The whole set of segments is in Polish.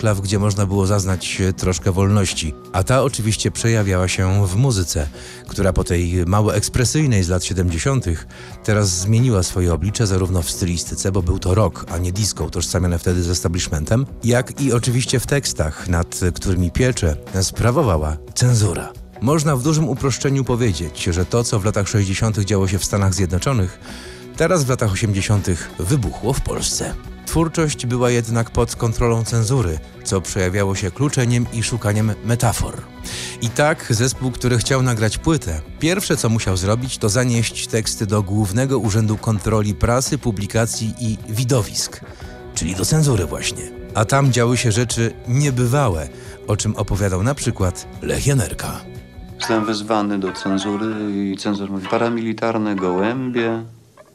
enklaw, gdzie można było zaznać troszkę wolności. A ta oczywiście przejawiała się w muzyce, która po tej mało ekspresyjnej z lat 70. teraz zmieniła swoje oblicze zarówno w stylistyce, bo był to rock, a nie disco, utożsamiane wtedy z establishmentem, jak i oczywiście w tekstach, nad którymi pieczę sprawowała cenzura. Można w dużym uproszczeniu powiedzieć, że to, co w latach 60. działo się w Stanach Zjednoczonych, teraz w latach 80. wybuchło w Polsce. Twórczość była jednak pod kontrolą cenzury, co przejawiało się kluczeniem i szukaniem metafor. I tak zespół, który chciał nagrać płytę, pierwsze co musiał zrobić, to zanieść teksty do Głównego Urzędu Kontroli Prasy, Publikacji i Widowisk, czyli do cenzury właśnie. A tam działy się rzeczy niebywałe, o czym opowiadał na przykład Legionerka. Zostałem wezwany do cenzury i cenzor mówi: paramilitarne gołębie.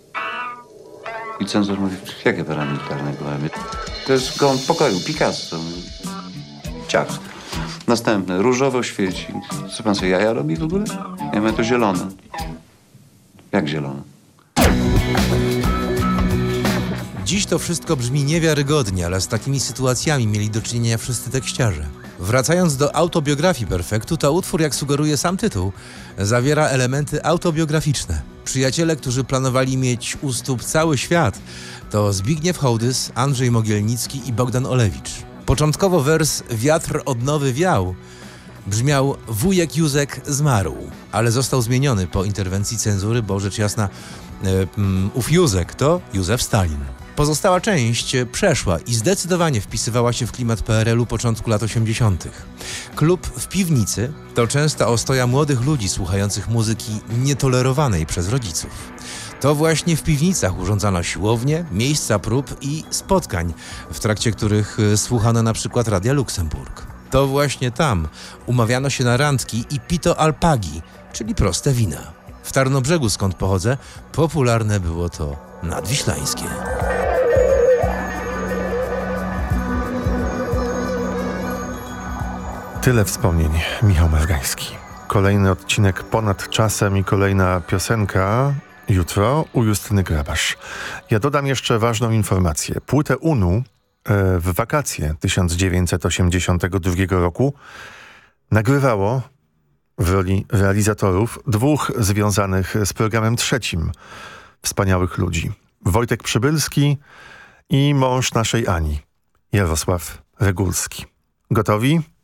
I cenzor mówi: jakie paramilitarne gołębie? To jest gołąb pokoju, Picasso. Ciach. Następne, różowo świeci. Co pan sobie jaja robi w ogóle? Ja mówię: to zielone. Jak zielone? Dziś to wszystko brzmi niewiarygodnie, ale z takimi sytuacjami mieli do czynienia wszyscy tekściarze. Wracając do autobiografii Perfektu, to utwór, jak sugeruje sam tytuł, zawiera elementy autobiograficzne. Przyjaciele, którzy planowali mieć u stóp cały świat, to Zbigniew Hołdys, Andrzej Mogielnicki i Bogdan Olewicz. Początkowo wers „Wiatr odnowy wiał” brzmiał „Wujek Józek zmarł”, ale został zmieniony po interwencji cenzury, bo rzecz jasna ów Józek to Józef Stalin. Pozostała część przeszła i zdecydowanie wpisywała się w klimat PRL-u początku lat 80. Klub w piwnicy to częsta ostoja młodych ludzi słuchających muzyki nietolerowanej przez rodziców. To właśnie w piwnicach urządzano siłownie, miejsca prób i spotkań, w trakcie których słuchano na przykład Radia Luksemburg. To właśnie tam umawiano się na randki i pito alpagi, czyli proste wina. W Tarnobrzegu, skąd pochodzę, popularne było to nadwiślańskie. Tyle wspomnień. Michał Mergański. Kolejny odcinek Ponad czasem i kolejna piosenka jutro u Justyny Grabasz. Ja dodam jeszcze ważną informację. Płytę UNU w wakacje 1982 roku nagrywało w roli realizatorów dwóch związanych z programem trzecim wspaniałych ludzi. Wojtek Przybylski i mąż naszej Ani, Jarosław Regulski. Gotowi?